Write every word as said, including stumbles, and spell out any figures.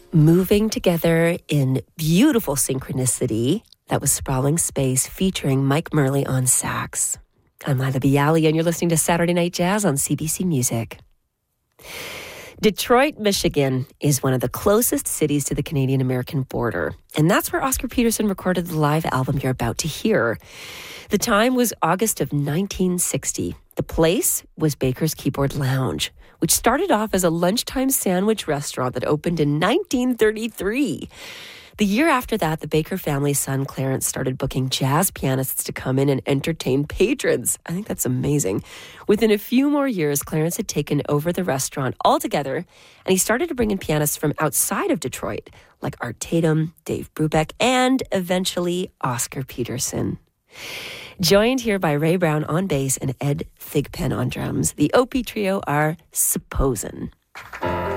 moving together in beautiful synchronicity. That was Sprawling Space featuring Mike Murley on sax. I'm Lila Bialy, and you're listening to Saturday Night Jazz on C B C Music. Detroit, Michigan is one of the closest cities to the Canadian-American border, and that's where Oscar Peterson recorded the live album you're about to hear. The time was August of nineteen sixty. The place was Baker's Keyboard Lounge, which started off as a lunchtime sandwich restaurant that opened in nineteen thirty-three. The year after that, the Baker family's son, Clarence, started booking jazz pianists to come in and entertain patrons. I think that's amazing. Within a few more years, Clarence had taken over the restaurant altogether, and he started to bring in pianists from outside of Detroit, like Art Tatum, Dave Brubeck, and eventually Oscar Peterson. Joined here by Ray Brown on bass and Ed Thigpen on drums, the O P trio are Supposin'.